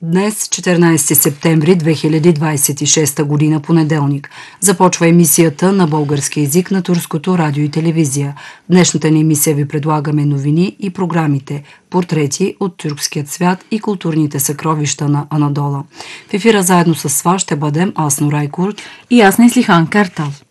Днес, 14 септември 2026 година, понеделник, започва емисията на български език на Турското радио и телевизия. В днешната ни емисия ви предлагаме новини и програмите, портрети от тюркският свят и културните съкровища на Анадола. В ефира заедно с вас ще бъдем аз, Нурай Курт, и аз, Неслихан Картал.